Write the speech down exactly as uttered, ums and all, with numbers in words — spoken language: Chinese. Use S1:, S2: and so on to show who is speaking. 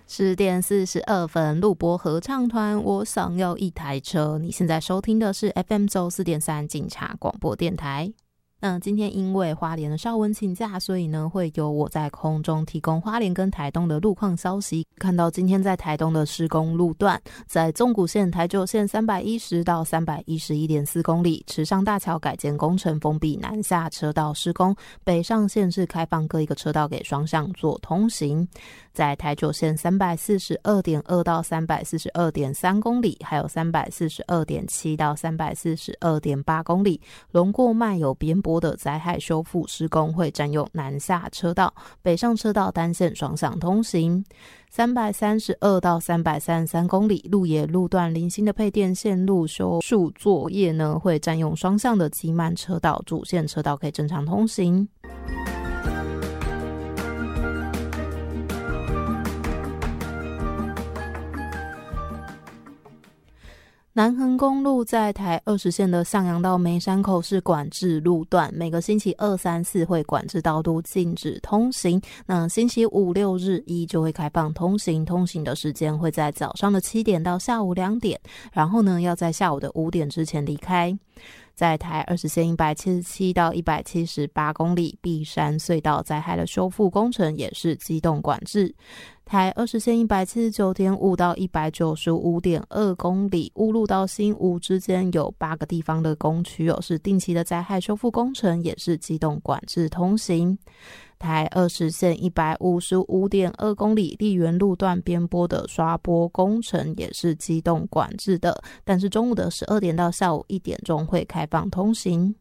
S1: 十点四十二分，录播合唱团，我想要一台车。你现在收听的是 F M 九四点三警察广播电台。那今天因为花莲的邵文请假，所以呢会由我在空中提供花莲跟台东的路况消息。看到今天在台东的施工路段，在纵谷线、台九线三百一十到三百一十一点四公里，池上大桥改建工程封闭南下车道施工，北上线是开放各一个车道给双向做通行。在台九线三百四十二点二到三百四十二点三公里，还有三百四十二点七到三百四十二点八公里，龙过脉有边坡的灾害修复施工会占用南下车道，北上车道单线双向通行。三百三十二到三百三十三公里，鹿野路段零星的配电线路修树作业呢，会占用双向的机慢车道，主线车道可以正常通行。南横公路在台二十线的向阳到梅山口是管制路段，每个星期二、三、四会管制道路禁止通行，那星期五、六日一就会开放通行，通行的时间会在早上的七点到下午两点，然后呢要在下午的五点之前离开。在台二十线一百七十七到一百七十八公里，碧山隧道灾害的修复工程也是机动管制。台二十线一百七十九点五到一百九十五点二公里，乌路到新屋之间有八个地方的工区有是定期的灾害修复工程，也是机动管制通行。台二十线一百五十五点二公里，丽园路段边坡的刷坡工程也是机动管制的，但是中午的十二点到下午一点钟会开放通行。